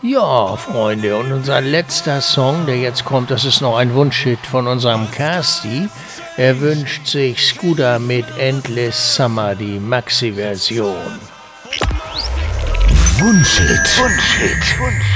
Ja, Freunde, und unser letzter Song, der jetzt kommt, das ist noch ein Wunschhit von unserem Casti. Er wünscht sich Scooter mit Endless Summer, die Maxi-Version. Wunschhit.